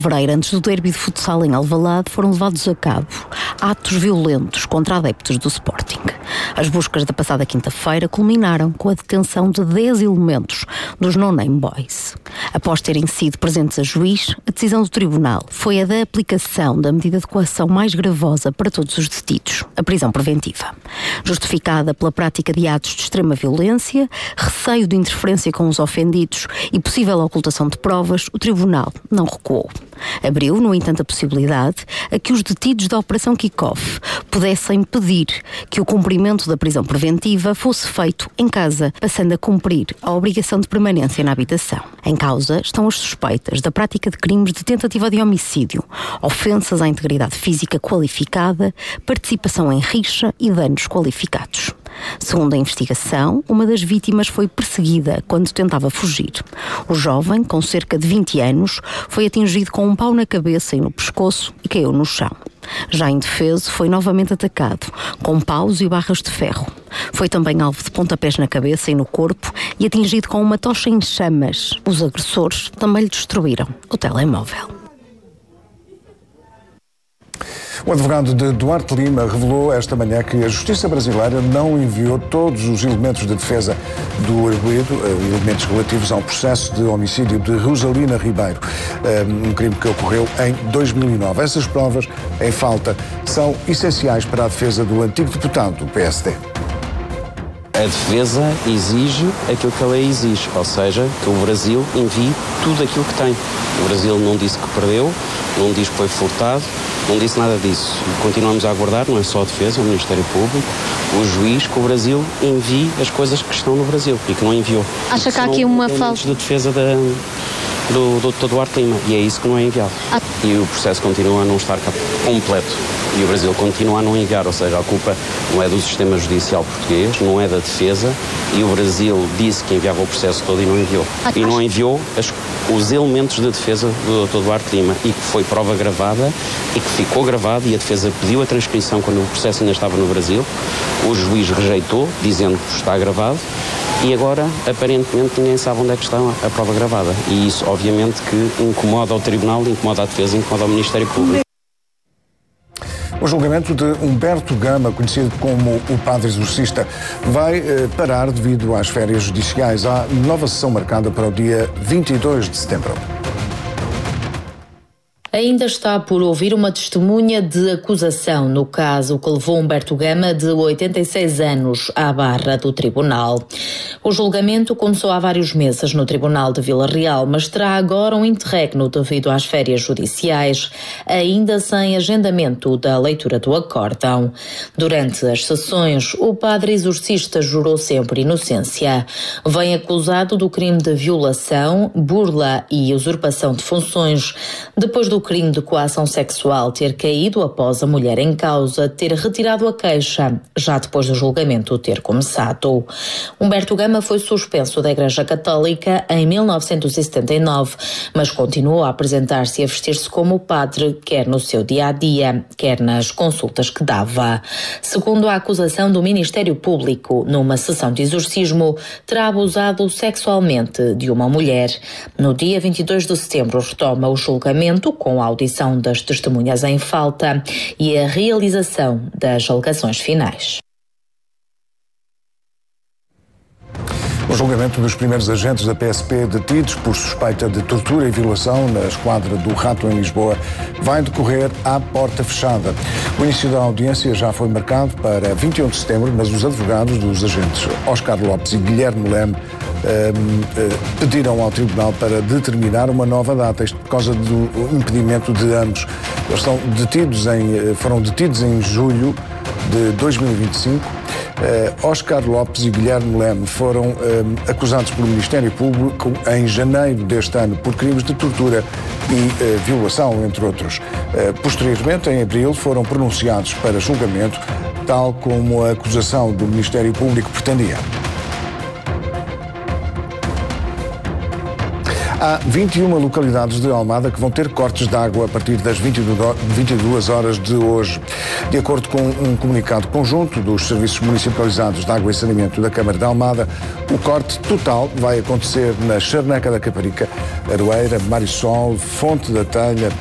fevereiro, antes do derby de futsal em Alvalade, foram levados a cabo atos violentos contra adeptos do Sporting. As buscas da passada quinta-feira culminaram com a detenção de 10 elementos dos No Name Boys. Após terem sido presentes a juiz, a decisão do tribunal foi a da aplicação da medida de coação mais gravosa para todos os detidos, a prisão preventiva. Justificada pela prática de atos de extrema violência, receio de interferência com os ofendidos e possível ocultação de provas, o tribunal não recuou. Abriu, no entanto, a possibilidade a que os detidos da Operação Kick-Off pudessem pedir que o cumprimento da prisão preventiva fosse feito em casa, passando a cumprir a obrigação de permanência na habitação. Em causa estão as suspeitas da prática de crimes de tentativa de homicídio, ofensas à integridade física qualificada, participação em rixa e danos qualificados. Segundo a investigação, uma das vítimas foi perseguida quando tentava fugir. O jovem, com cerca de 20 anos, foi atingido com um pau na cabeça e no pescoço e caiu no chão. Já indefeso, foi novamente atacado, com paus e barras de ferro. Foi também alvo de pontapés na cabeça e no corpo e atingido com uma tocha em chamas. Os agressores também lhe destruíram o telemóvel. O advogado de Duarte Lima revelou esta manhã que a Justiça brasileira não enviou todos os elementos de defesa do arguido, elementos relativos ao processo de homicídio de Rosalina Ribeiro, um crime que ocorreu em 2009. Essas provas em falta são essenciais para a defesa do antigo deputado do PSD. A defesa exige aquilo que a lei exige, ou seja, que o Brasil envie tudo aquilo que tem. O Brasil não disse que perdeu, não diz que foi furtado, não disse nada disso. Continuamos a aguardar, não é só a defesa, o Ministério Público, o juiz, que o Brasil envie as coisas que estão no Brasil e que não enviou. Acha que há aqui uma falta de defesa do Dr. Duarte Lima, e é isso que não é enviado. E o processo continua a não estar completo. E o Brasil continua a não enviar, ou seja, a culpa não é do sistema judicial português, não é da defesa, e o Brasil disse que enviava o processo todo e não enviou. E não enviou os elementos de defesa do Dr. Duarte Lima, e que foi prova gravada, e que ficou gravado, e a defesa pediu a transcrição quando o processo ainda estava no Brasil, o juiz rejeitou, dizendo que está gravado, e agora, aparentemente, ninguém sabe onde é que está a prova gravada. E isso, obviamente, que incomoda o Tribunal, incomoda a defesa, incomoda o Ministério Público. O julgamento de Humberto Gama, conhecido como o Padre Exorcista, vai parar devido às férias judiciais. Há nova sessão marcada para o dia 22 de setembro. Ainda está por ouvir uma testemunha de acusação no caso que levou Humberto Gama, de 86 anos, à barra do tribunal. O julgamento começou há vários meses no Tribunal de Vila Real, mas terá agora um interregno devido às férias judiciais, ainda sem agendamento da leitura do acórdão. Durante as sessões, o padre exorcista jurou sempre inocência. Vem acusado do crime de violação, burla e usurpação de funções, depois do crime de coação sexual ter caído após a mulher em causa ter retirado a queixa, já depois do julgamento ter começado. Humberto Gama foi suspenso da Igreja Católica em 1979, mas continuou a apresentar-se e a vestir-se como padre, quer no seu dia-a-dia, quer nas consultas que dava. Segundo a acusação do Ministério Público, numa sessão de exorcismo, terá abusado sexualmente de uma mulher. No dia 22 de setembro retoma o julgamento, com a audição das testemunhas em falta e a realização das alegações finais. O julgamento dos primeiros agentes da PSP detidos por suspeita de tortura e violação na esquadra do Rato em Lisboa vai decorrer à porta fechada. O início da audiência já foi marcado para 21 de setembro, mas os advogados dos agentes Óscar Lopes e Guilherme Leme pediram ao Tribunal para determinar uma nova data, isto por causa do impedimento de ambos. Eles foram detidos em julho de 2025. Óscar Lopes e Guilherme Leme foram acusados pelo Ministério Público em janeiro deste ano por crimes de tortura e violação, entre outros. Posteriormente, em abril, foram pronunciados para julgamento, tal como a acusação do Ministério Público pretendia. Há 21 localidades de Almada que vão ter cortes de água a partir das 22 horas de hoje. De acordo com um comunicado conjunto dos Serviços Municipalizados de Água e Saneamento da Câmara de Almada, o corte total vai acontecer na Charneca da Caparica, Aroeira, Marisol, Fonte da Telha,